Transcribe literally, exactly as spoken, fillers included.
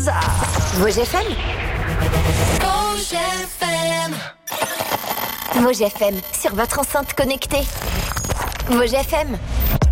chose à Vosges F M. Vosges F M. Vosges F M, sur votre enceinte connectée. Vosges F M.